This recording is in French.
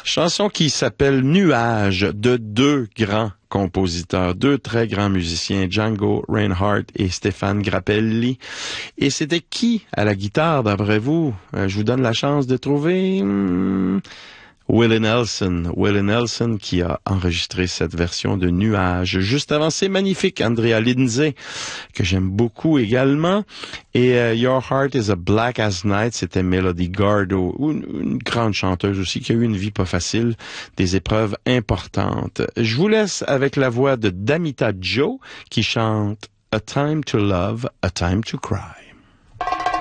Chanson qui s'appelle Nuages de deux grands compositeurs, deux très grands musiciens, Django Reinhardt et Stéphane Grappelli. Et c'était qui à la guitare, d'après vous? Je vous donne la chance de trouver... Willie Nelson qui a enregistré cette version de Nuages. Juste avant, c'est magnifique, Andrea Lindsay, que j'aime beaucoup également. Et Your Heart is a Black as Night, c'était Melody Gardot, une grande chanteuse aussi, qui a eu une vie pas facile, des épreuves importantes. Je vous laisse avec la voix de Damita Jo, qui chante A Time to Love, A Time to Cry.